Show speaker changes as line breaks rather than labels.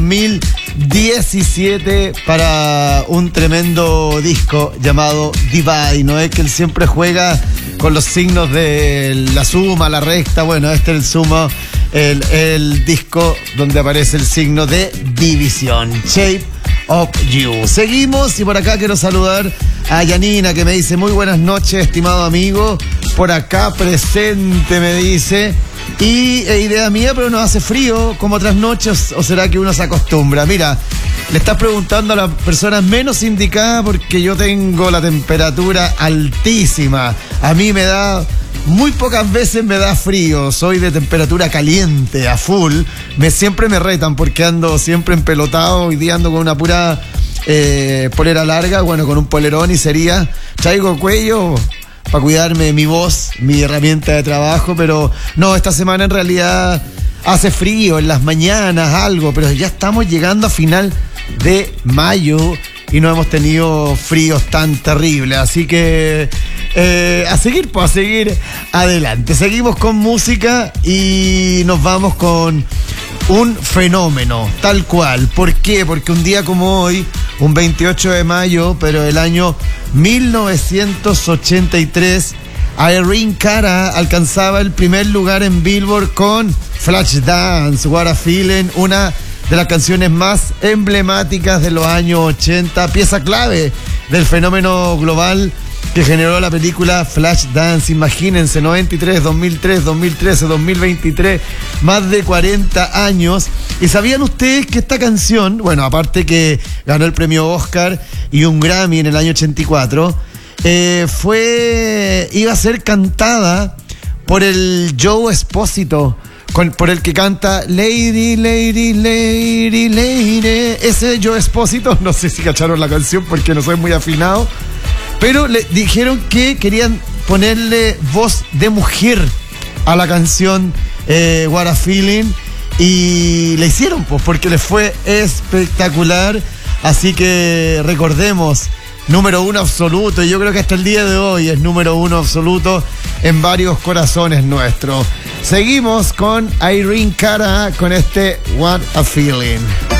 2017 para un tremendo disco llamado Divide, ¿no? Es que él siempre juega con los signos de la suma, la recta. Bueno, este es el sumo, el disco donde aparece el signo de división. Shape of You. Seguimos y por acá quiero saludar a Yanina, que me dice: muy buenas noches, estimado amigo, por acá presente, me dice. Y idea mía, pero no hace frío como otras noches, o será que uno se acostumbra. Mira, le estás preguntando a las personas menos indicadas, porque yo tengo la temperatura altísima. A mí muy pocas veces me da frío, soy de temperatura caliente, a full. Siempre me retan porque ando siempre empelotado. Hoy día ando con una pura polera larga, bueno, con un polerón, y traigo cuello para cuidarme de mi voz, mi herramienta de trabajo. Pero no, esta semana en realidad hace frío en las mañanas, algo, pero ya estamos llegando a final de mayo y no hemos tenido fríos tan terribles, así que a seguir adelante. Seguimos con música y nos vamos con un fenómeno, tal cual. ¿Por qué? Porque un día como hoy, un 28 de mayo, pero del año 1983, Irene Cara alcanzaba el primer lugar en Billboard con Flashdance, What a Feeling, una de las canciones más emblemáticas de los años 80, pieza clave del fenómeno global que generó la película Flashdance. Imagínense, 93, 2003, 2013, 2023, más de 40 años. ¿Y sabían ustedes que esta canción, bueno, aparte que ganó el premio Oscar y un Grammy en el año 84, iba a ser cantada por el Joe Esposito, por el que canta Lady, Lady, Lady, Lady? Ese Joe Esposito, no sé si cacharon la canción porque no soy muy afinado, pero le dijeron que querían ponerle voz de mujer a la canción What a Feeling, y le hicieron, pues, porque le fue espectacular. Así que recordemos, número uno absoluto, y yo creo que hasta el día de hoy es número uno absoluto en varios corazones nuestros. Seguimos con Irene Cara con este What a Feeling.